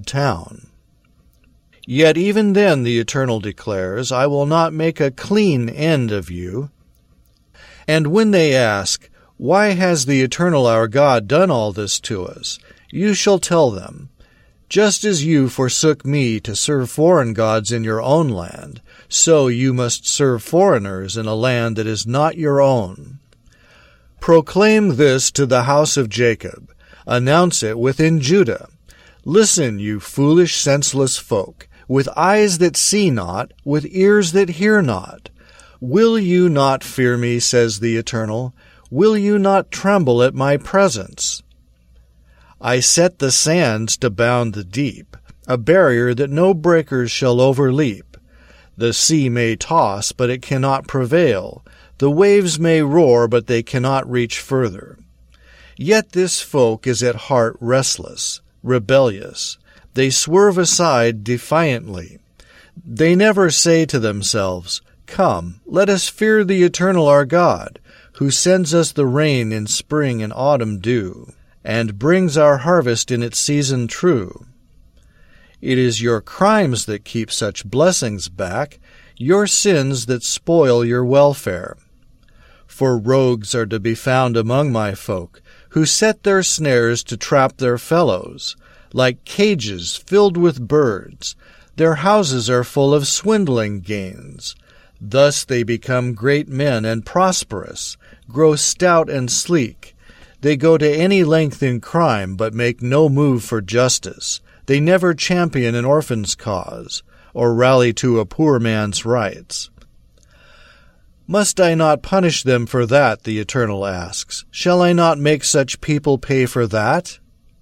town. Yet even then, the Eternal declares, I will not make a clean end of you. And when they ask, Why has the Eternal our God done all this to us? You shall tell them, Just as you forsook me to serve foreign gods in your own land, so you must serve foreigners in a land that is not your own. Proclaim this to the house of Jacob. Announce it within Judah. Listen, you foolish, senseless folk, with eyes that see not, with ears that hear not. Will you not fear me, says the Eternal? Will you not tremble at my presence? I set the sands to bound the deep, a barrier that no breakers shall overleap. The sea may toss, but it cannot prevail. The waves may roar, but they cannot reach further. Yet this folk is at heart restless, rebellious. They swerve aside defiantly. They never say to themselves, Come, let us fear the Eternal our God, who sends us the rain in spring and autumn dew, and brings our harvest in its season true. It is your crimes that keep such blessings back, your sins that spoil your welfare. For rogues are to be found among my folk, who set their snares to trap their fellows, like cages filled with birds. Their houses are full of swindling gains. Thus they become great men and prosperous, grow stout and sleek. They go to any length in crime, but make no move for justice. They never champion an orphan's cause, or rally to a poor man's rights. Must I not punish them for that, the Eternal asks? Shall I not make such people pay for that?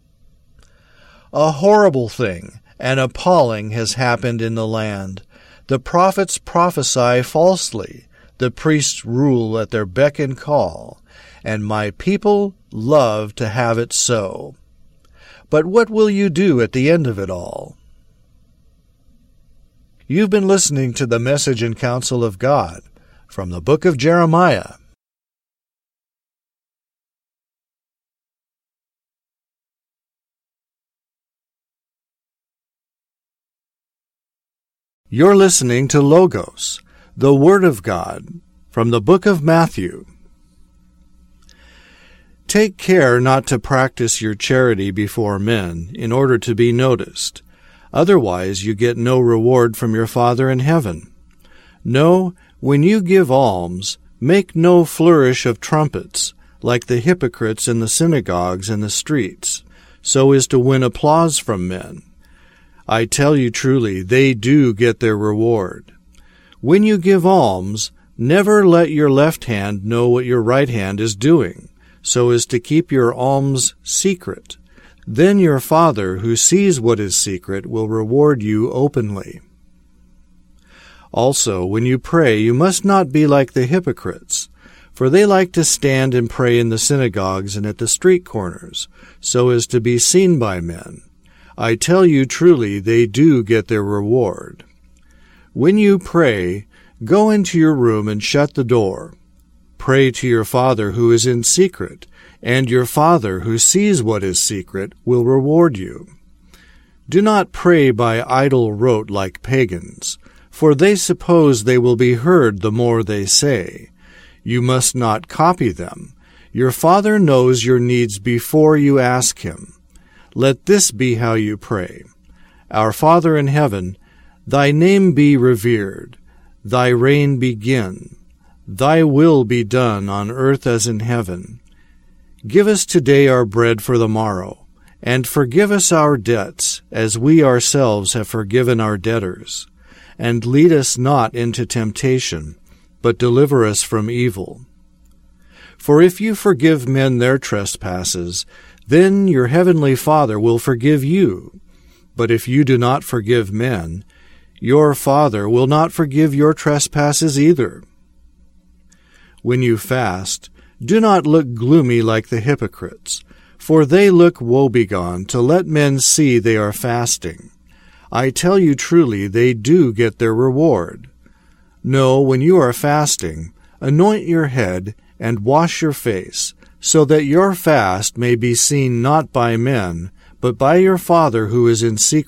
A horrible thing, an appalling, has happened in the land. The prophets prophesy falsely, the priests rule at their beck and call, and my people love to have it so. But what will you do at the end of it all? You've been listening to the Message and Counsel of God from the book of Jeremiah. You're listening to Logos, the Word of God, from the book of Matthew. Take care not to practice your charity before men in order to be noticed. Otherwise you get no reward from your Father in heaven. No, when you give alms, make no flourish of trumpets, like the hypocrites in the synagogues and the streets, so as to win applause from men. I tell you truly, they do get their reward. When you give alms, never let your left hand know what your right hand is doing, so as to keep your alms secret. Then your Father, who sees what is secret, will reward you openly. Also, when you pray, you must not be like the hypocrites, for they like to stand and pray in the synagogues and at the street corners, so as to be seen by men. I tell you truly, they do get their reward. When you pray, go into your room and shut the door. Pray to your Father who is in secret, and your Father who sees what is secret will reward you. Do not pray by idle rote like pagans, for they suppose they will be heard the more they say. You must not copy them. Your Father knows your needs before you ask Him. Let this be how you pray. Our Father in heaven, Thy name be revered. Thy reign begin. Thy will be done on earth as in heaven. Give us today our bread for the morrow, and forgive us our debts, as we ourselves have forgiven our debtors. And lead us not into temptation, but deliver us from evil. For if you forgive men their trespasses, then your heavenly Father will forgive you. But if you do not forgive men, your Father will not forgive your trespasses either. When you fast, do not look gloomy like the hypocrites, for they look woebegone to let men see they are fasting. I tell you truly, they do get their reward. No, when you are fasting, anoint your head and wash your face, so that your fast may be seen not by men, but by your Father who is in secret.